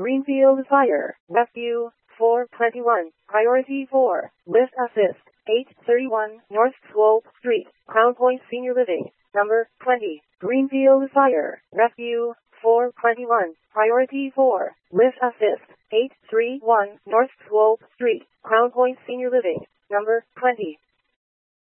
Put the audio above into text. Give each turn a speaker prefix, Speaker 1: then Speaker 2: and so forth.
Speaker 1: Greenfield Fire Rescue 421, Priority 4, Lift Assist, 831 North Slope Street, Crown Point Senior Living, Number 20, Greenfield Fire Rescue 421, Priority 4, Lift Assist, 831 North Slope Street, Crown Point Senior Living, Number 20.